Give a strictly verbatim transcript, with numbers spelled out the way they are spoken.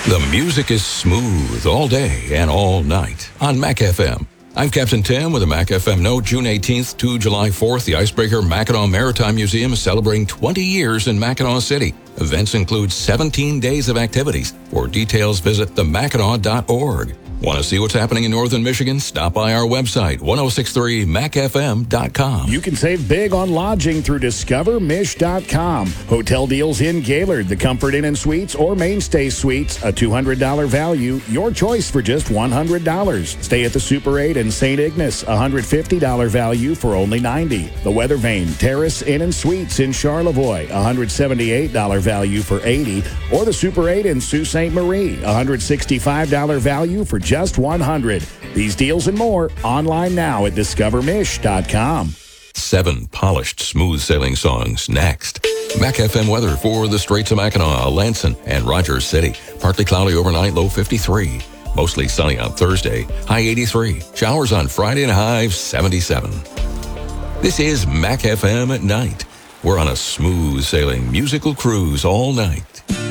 The music is smooth all day and all night on Mac F M. I'm Captain Tim with a Mac F M note. June eighteenth to July fourth, the Icebreaker Mackinac Maritime Museum is celebrating twenty years in Mackinac City. Events include seventeen days of activities. For details, visit the mackinac dot org. Want to see what's happening in northern Michigan? Stop by our website, ten sixty-three mac f m dot com. You can save big on lodging through discover mish dot com. Hotel deals in Gaylord, the Comfort Inn and Suites, or Mainstay Suites, a two hundred dollars value. Your choice for just one hundred dollars. Stay at the Super eight in Saint Ignace, a one hundred fifty dollars value for only ninety dollars. The Weather Vane Terrace Inn and Suites in Charlevoix, a one hundred seventy-eight dollars value for eighty dollars. Or the Super eight in Sault Ste. Marie, a one hundred sixty-five dollars value for just one hundred dollars. These deals and more online now at discover mish dot com. Seven polished, smooth sailing songs next. Mac F M weather for the Straits of Mackinac, Lansing, and Rogers City. Partly cloudy overnight, low fifty-three. Mostly sunny on Thursday, high eighty-three. Showers on Friday and high seventy-seven. This is Mac F M at night. We're on a smooth sailing musical cruise all night.